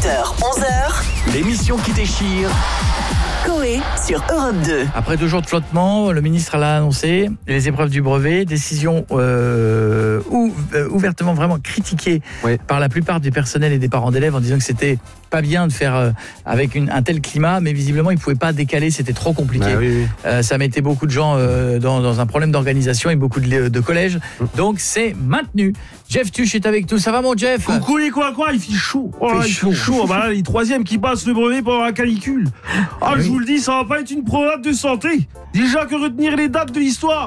8h, 11h. L'émission qui déchire. Coé sur Europe 2. Après 2 jours de flottement, le ministre l'a annoncé, les épreuves du brevet, décision ouvertement vraiment critiquée par la plupart du personnel et des parents d'élèves en disant que c'était pas bien de faire avec un tel climat, mais visiblement ils ne pouvaient pas décaler, c'était trop compliqué. Ça mettait beaucoup de gens dans un problème d'organisation et beaucoup de collèges, donc c'est maintenu. Jeff Tuch est avec nous, ça va mon Jeff? Coucou les quoi, il fait chaud. Il fait chaud. Bah là, les troisièmes qui passent le brevet pendant la canicule. Je vous le dis, ça va pas être une promenade de santé. Déjà que retenir les dates de l'histoire,